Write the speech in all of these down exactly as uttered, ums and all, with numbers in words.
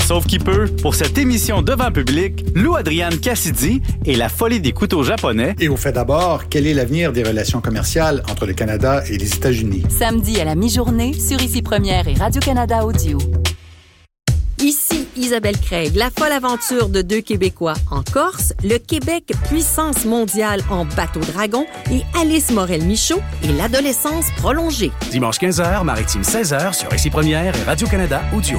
sauve qui peut. Pour cette émission devant public, Lou Adrienne Cassidy et la folie des couteaux japonais. Et au fait d'abord, quel est l'avenir des relations commerciales entre le Canada et les États-Unis? Samedi à la mi-journée, sur Ici Première et Radio-Canada Audio. Ici Isabelle Craig, la folle aventure de deux Québécois en Corse, le Québec puissance mondiale en bateau-dragon et Alice Morel-Michaud et l'adolescence prolongée. Dimanche quinze heures, Maritime seize heures sur Ici Première et Radio-Canada Audio.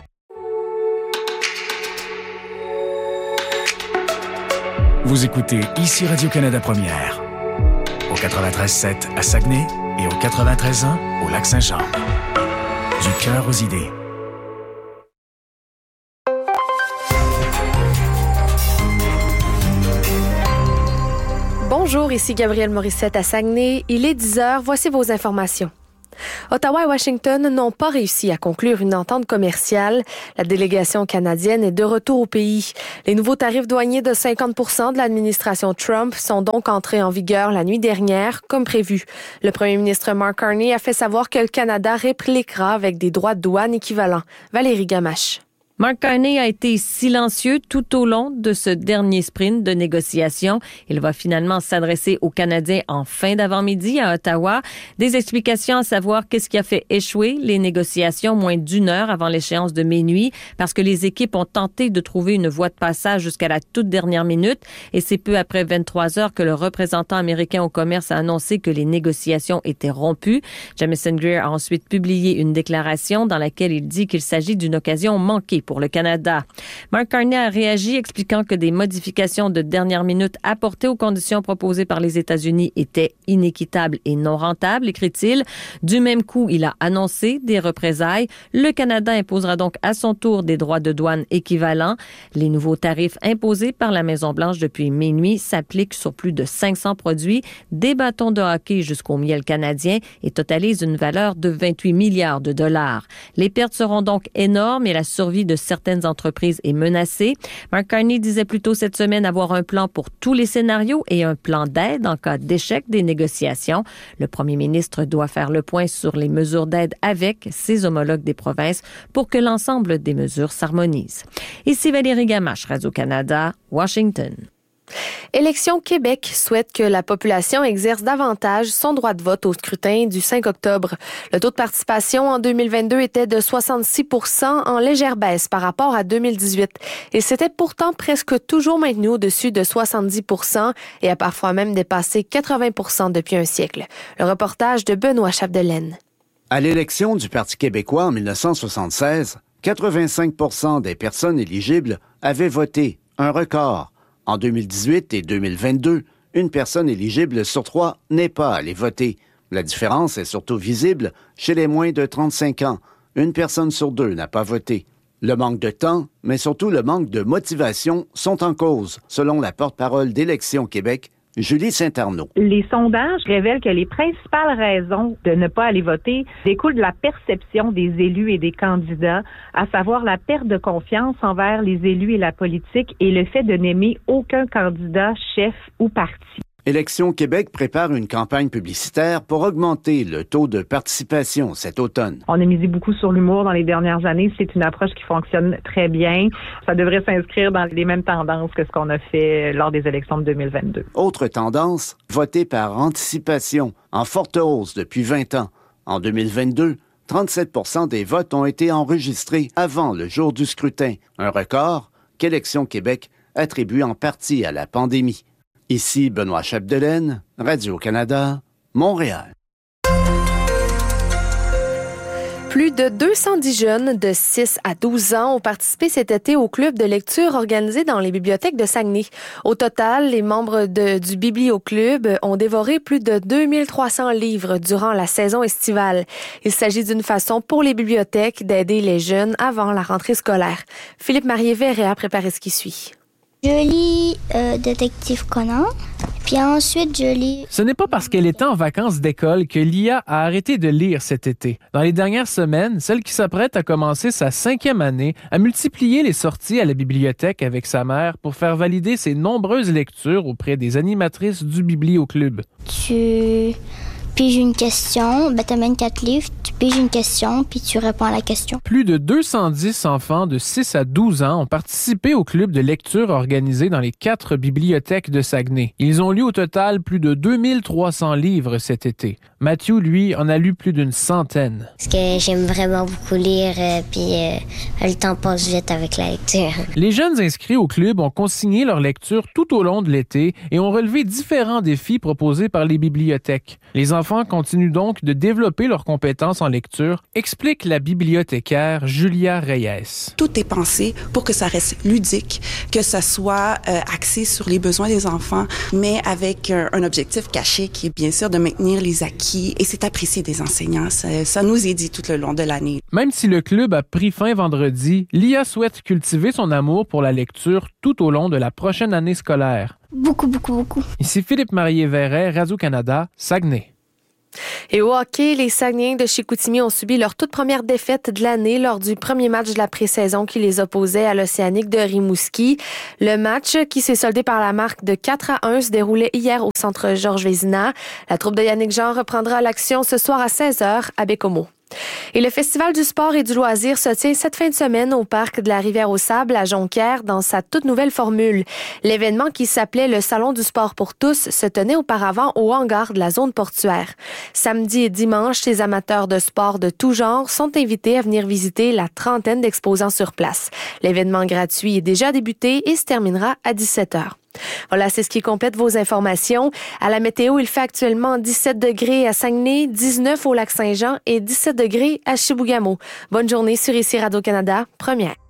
Vous écoutez Ici Radio-Canada Première, au quatre-vingt-treize sept à Saguenay et au quatre-vingt-treize un au Lac-Saint-Jean. Du cœur aux idées. Bonjour, ici Gabrielle Morissette à Saguenay. Il est dix heures, voici vos informations. Ottawa et Washington n'ont pas réussi à conclure une entente commerciale. La délégation canadienne est de retour au pays. Les nouveaux tarifs douaniers de cinquante pour cent de l'administration Trump sont donc entrés en vigueur la nuit dernière, comme prévu. Le premier ministre Mark Carney a fait savoir que le Canada répliquera avec des droits de douane équivalents. Valérie Gamache. Mark Carney a été silencieux tout au long de ce dernier sprint de négociation. Il va finalement s'adresser aux Canadiens en fin d'avant-midi à Ottawa. Des explications à savoir qu'est-ce qui a fait échouer les négociations moins d'une heure avant l'échéance de minuit, parce que les équipes ont tenté de trouver une voie de passage jusqu'à la toute dernière minute. Et c'est peu après vingt-trois heures que le représentant américain au commerce a annoncé que les négociations étaient rompues. Jamieson Greer a ensuite publié une déclaration dans laquelle il dit qu'il s'agit d'une occasion manquée pour le Canada. Mark Carney a réagi expliquant que des modifications de dernière minute apportées aux conditions proposées par les États-Unis étaient inéquitables et non rentables, écrit-il. Du même coup, il a annoncé des représailles. Le Canada imposera donc à son tour des droits de douane équivalents. Les nouveaux tarifs imposés par la Maison-Blanche depuis minuit s'appliquent sur plus de cinq cents produits, des bâtons de hockey jusqu'au miel canadien et totalisent une valeur de vingt-huit milliards de dollars. Les pertes seront donc énormes et la survie de certaines entreprises est menacée. Mark Carney disait plus tôt cette semaine avoir un plan pour tous les scénarios et un plan d'aide en cas d'échec des négociations. Le premier ministre doit faire le point sur les mesures d'aide avec ses homologues des provinces pour que l'ensemble des mesures s'harmonisent. Ici Valérie Gamache, Radio-Canada, Washington. Élections Québec souhaite que la population exerce davantage son droit de vote au scrutin du cinq octobre. Le taux de participation en deux mille vingt-deux était de soixante-six pour cent, en légère baisse par rapport à deux mille dix-huit. Il s'était pourtant presque toujours maintenu au-dessus de soixante-dix pour cent et a parfois même dépassé quatre-vingts pour cent depuis un siècle. Le reportage de Benoît Chapdelaine. À l'élection du Parti québécois en dix-neuf cent soixante-seize, quatre-vingt-cinq pour cent des personnes éligibles avaient voté, un record. En deux mille dix-huit et deux mille vingt-deux, une personne éligible sur trois n'est pas allée voter. La différence est surtout visible chez les moins de trente-cinq ans. Une personne sur deux n'a pas voté. Le manque de temps, mais surtout le manque de motivation sont en cause, selon la porte-parole d'Élections Québec, Julie Saint-Arnaud. Les sondages révèlent que les principales raisons de ne pas aller voter découlent de la perception des élus et des candidats, à savoir la perte de confiance envers les élus et la politique et le fait de n'aimer aucun candidat, chef ou parti. Élections Québec prépare une campagne publicitaire pour augmenter le taux de participation cet automne. On a misé beaucoup sur l'humour dans les dernières années. C'est une approche qui fonctionne très bien. Ça devrait s'inscrire dans les mêmes tendances que ce qu'on a fait lors des élections de deux mille vingt-deux. Autre tendance, voter par anticipation, en forte hausse depuis vingt ans. En deux mille vingt-deux, trente-sept pour cent des votes ont été enregistrés avant le jour du scrutin, un record qu'Élections Québec attribue en partie à la pandémie. Ici Benoît Chapdelaine, Radio-Canada, Montréal. Plus de deux cent dix jeunes de six à douze ans ont participé cet été au club de lecture organisé dans les bibliothèques de Saguenay. Au total, les membres de, du Biblioclub ont dévoré plus de deux mille trois cents livres durant la saison estivale. Il s'agit d'une façon pour les bibliothèques d'aider les jeunes avant la rentrée scolaire. Philippe Marié-Verret a préparé ce qui suit. Je lis euh, Détective Conan, puis ensuite je lis... Ce n'est pas parce qu'elle était en vacances d'école que Lia a arrêté de lire cet été. Dans les dernières semaines, celle qui s'apprête à commencer sa cinquième année a multiplié les sorties à la bibliothèque avec sa mère pour faire valider ses nombreuses lectures auprès des animatrices du Biblioclub. Tu piges une question, ben t'amènes quatre livres, tu piges une question, puis tu réponds à la question. Plus de deux cent dix enfants de six à douze ans ont participé au club de lecture organisé dans les quatre bibliothèques de Saguenay. Ils ont lu au total plus de deux mille trois cents livres cet été. Mathieu, lui, en a lu plus d'une centaine. Parce que j'aime vraiment beaucoup lire, euh, puis euh, le temps passe vite avec la lecture. Les jeunes inscrits au club ont consigné leur lecture tout au long de l'été et ont relevé différents défis proposés par les bibliothèques. Les enfants continuent donc de développer leurs compétences en lecture, explique la bibliothécaire Julia Reyes. Tout est pensé pour que ça reste ludique, que ça soit euh, axé sur les besoins des enfants, mais avec euh, un objectif caché qui est bien sûr de maintenir les acquis. Et c'est apprécié des enseignants. Ça, ça nous est dit tout le long de l'année. Même si le club a pris fin vendredi, L'I A souhaite cultiver son amour pour la lecture tout au long de la prochaine année scolaire. Beaucoup, beaucoup, beaucoup. Ici Philippe Marié-Verret, Radio-Canada, Saguenay. Et au hockey, les Saguenayens de Chicoutimi ont subi leur toute première défaite de l'année lors du premier match de la pré-saison qui les opposait à l'Océanique de Rimouski. Le match, qui s'est soldé par la marque de quatre à un, se déroulait hier au centre Georges Vézina. La troupe de Yannick Jean reprendra l'action ce soir à seize heures à Bécomo. Et le Festival du sport et du loisir se tient cette fin de semaine au parc de la Rivière-aux-Sables à Jonquière dans sa toute nouvelle formule. L'événement qui s'appelait le Salon du sport pour tous se tenait auparavant au hangar de la zone portuaire. Samedi et dimanche, les amateurs de sport de tout genre sont invités à venir visiter la trentaine d'exposants sur place. L'événement gratuit est déjà débuté et se terminera à dix-sept heures. Voilà, c'est ce qui complète vos informations. À la météo, il fait actuellement dix-sept degrés à Saguenay, dix-neuf au Lac-Saint-Jean et dix-sept degrés à Chibougamau. Bonne journée sur Ici Radio-Canada, première.